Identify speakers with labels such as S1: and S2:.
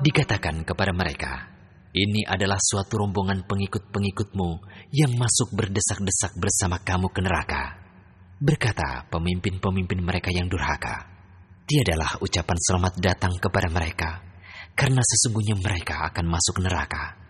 S1: Dikatakan kepada mereka, ini adalah suatu rombongan pengikut-pengikutmu yang masuk berdesak-desak bersama kamu ke neraka. Berkata pemimpin-pemimpin mereka yang durhaka, tiadalah ucapan selamat datang kepada mereka, karena sesungguhnya mereka akan masuk neraka.